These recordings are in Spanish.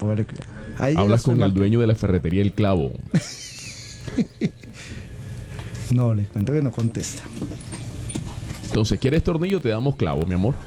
póngale cuidado. Ahí Hablas estoy con el mal. dueño de la ferretería El Clavo. No, le cuento que no contesta. Entonces, ¿quieres tornillo? Te damos clavo, mi amor.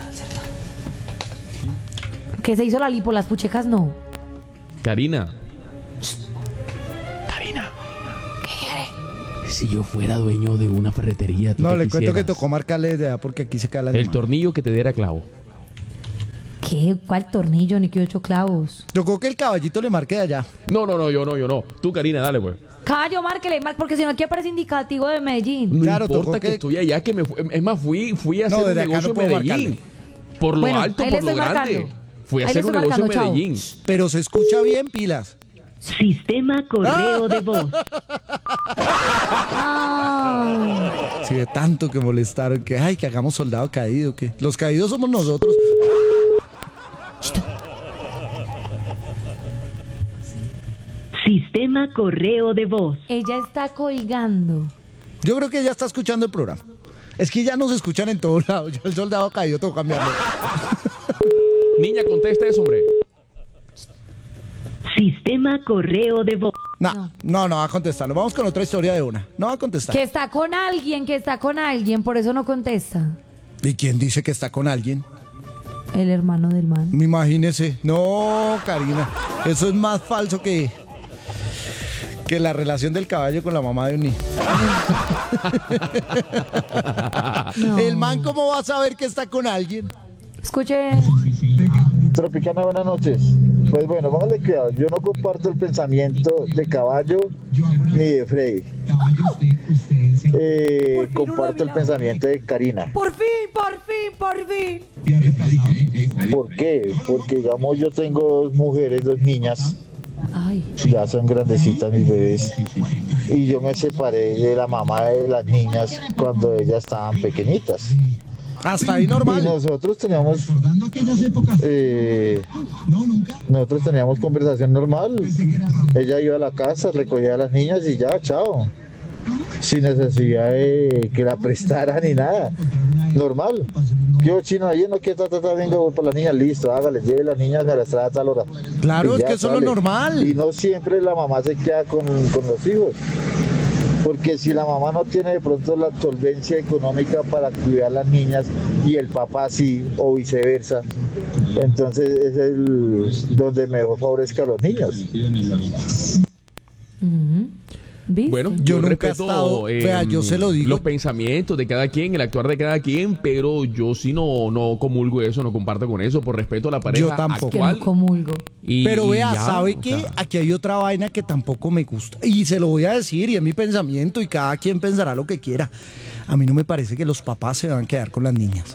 ¿Qué se hizo la lipo? Las puchecas no. Karina. Karina. ¿Qué quiere? Si yo fuera dueño de una ferretería, ¿tú No, qué le cuento que quisieras? tocó marcarle de allá porque aquí se cae la El llamada. tornillo que te diera clavo. ¿Qué? ¿Cuál tornillo? Ni que 8 clavos. Tocó que el caballito le marque de allá. No, yo no. Tú, Karina, dale, pues. Caballo, márquele, porque si no aquí aparece indicativo de Medellín. No Claro, importa tocó que que- estoy allá, es más, fui a No, hacer un desde acá negocio no puedo en Medellín. marcarle. Por lo Bueno, alto, ahí le por lo estoy grande. marcando. Fui a Ahí le hacer un estoy negocio en marcando, chao. Medellín. Pero se escucha bien, pilas. Sistema correo de voz. Ay. Sí, de tanto que molestaron, que ay, que hagamos soldado caído, que los caídos somos nosotros. Sistema correo de voz. Ella está colgando. Yo creo que ella está escuchando el programa. Es que ya nos escuchan en todos lados. Yo el soldado caído tengo que cambiarlo. Niña, contesta eso, hombre. Sistema correo de voz. No va a contestarlo. Vamos con otra historia de una. No va a contestar. Que está con alguien, por eso no contesta. ¿Y quién dice que está con alguien? El hermano del man. Imagínese. No, Karina. Eso es más falso que la relación del caballo con la mamá de un niño. No. El man, ¿cómo va a saber que está con alguien? Escuche. Tropicana, buenas noches. Pues bueno, póngale cuidado. Yo no comparto el pensamiento de Caballo ni de Freddy. Comparto el pensamiento de Karina. Por fin. ¿Por qué? Porque, digamos, yo tengo dos mujeres, dos niñas. Ay. Ya son grandecitas mis bebés. Y yo me separé de la mamá de las niñas cuando ellas estaban pequeñitas. Hasta ahí Y normal. nosotros teníamos conversación normal. Ella iba a la casa, recogía a las niñas y ya, chao. Sin necesidad de que la prestara ni nada. Normal. Yo, chino, ayer no quiero venga, voy por las niñas, listo, hágale, lleve las niñas a la estrada a tal hora. Claro, Y es ya que eso es lo sale. normal. Y no siempre la mamá se queda con los hijos. Porque si la mamá no tiene de pronto la solvencia económica para cuidar a las niñas y el papá sí, o viceversa, entonces es donde mejor favorezca a los niños. ¿Viste? Bueno, Yo nunca he respeto, estado- vea, yo se lo digo. los pensamientos de cada quien, el actuar de cada quien, pero yo sí no comulgo eso, no comparto con eso, por respeto a la pareja Yo tampoco. que actual. no comulgo. Pero vea, ya, ¿sabe o qué? sea, Aquí hay otra vaina que tampoco me gusta. Y se lo voy a decir, y es mi pensamiento, y cada quien pensará lo que quiera. A mí no me parece que los papás se van a quedar con las niñas.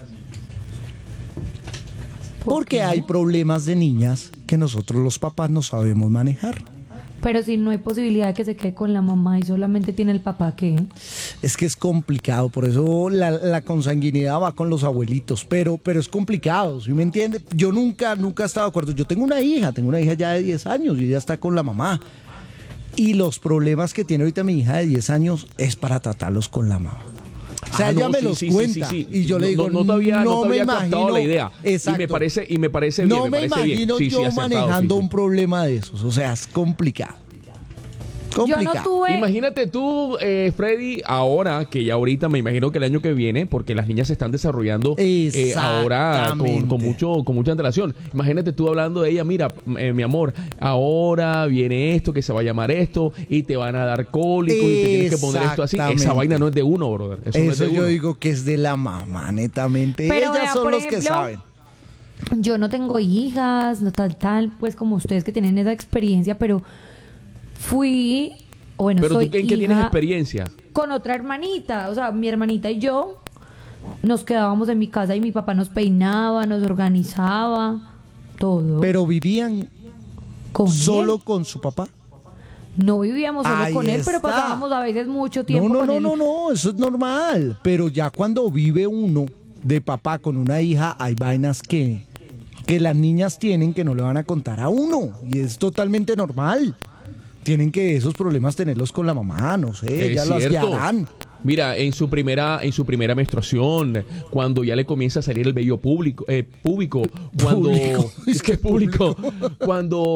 Porque hay problemas de niñas que nosotros los papás no sabemos manejar. Pero si no hay posibilidad de que se quede con la mamá y solamente tiene el papá, ¿qué? Es que es complicado, por eso la consanguinidad va con los abuelitos, pero es complicado, ¿sí me entiende? Yo nunca he estado de acuerdo. Yo tengo una hija ya de 10 años y ella está con la mamá. Y los problemas que tiene ahorita mi hija de 10 años es para tratarlos con la mamá. O sea, ella me los cuenta y yo le digo, no te había me captado imagino la idea. Exacto. Y me parece bien. No me parece bien. imagino Sí, yo acertado, manejando sí, sí. un problema de esos. O sea, es complicado. Yo no Complicado. tuve... Imagínate tú, Freddy, ahora que ya ahorita me imagino que el año que viene, porque las niñas se están desarrollando ahora Exactamente. con mucha antelación. Imagínate tú hablando de ella, mira, mi amor, ahora viene esto, que se va a llamar esto, y te van a dar cólicos, y te tienes que poner esto así. Esa Exactamente. vaina no es de uno, brother. Eso no es Eso de yo uno. digo que es de la mamá, netamente. Pero Ellas vea, son por los que ejemplo, saben. Yo no tengo hijas, no tal, pues como ustedes que tienen esa experiencia, pero fui... Bueno, Pero soy tú, ¿en qué tienes hija experiencia? con otra hermanita, o sea, mi hermanita y yo nos quedábamos en mi casa y mi papá nos peinaba, nos organizaba, todo. Pero vivían ¿Con solo él? con su papá. No vivíamos solo Ahí con él, pero está. pasábamos a veces mucho tiempo No, con él. no, eso es normal. Pero ya cuando vive uno de papá con una hija, hay vainas que las niñas tienen que no le van a contar a uno. Y es totalmente normal. Tienen que esos problemas tenerlos con la mamá, no sé, Es ya las cierto. guiarán. Mira, en su primera menstruación, cuando ya le comienza a salir el vello público, cuando Público. es que público, cuando